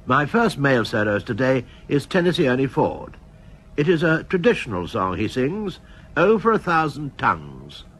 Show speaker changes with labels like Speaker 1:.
Speaker 1: My first male soloist today is Tennessee Ernie Ford. It is a traditional song he sings, "Oh, for 1,000 Tongues."